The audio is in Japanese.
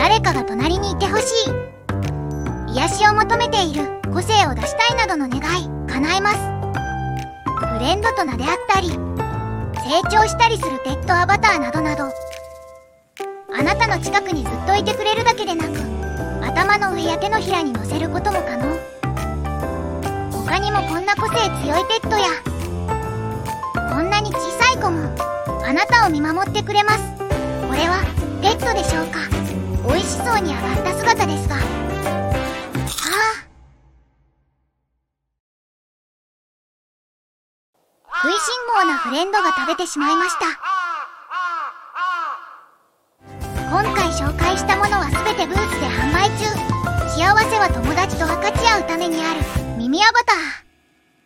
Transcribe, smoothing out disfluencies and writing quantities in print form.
誰かが隣にいてほしい、癒しを求めている、個性を出したいなどの願い叶えます。フレンドと名であったり、成長したりするペットアバターなどなど、あなたの近くにずっといてくれるだけでなく、頭の上や手のひらに乗せることも可能。他にもこんな個性強いペットや、こんなに小さい子もあなたを見守ってくれます。これはペットでしょうか。美味しそうに上がった姿ですが、食いしん坊なフレンドが食べてしまいました。今回紹介したものは全てブースで販売中。幸せは友達と分かち合うためにある耳アバター。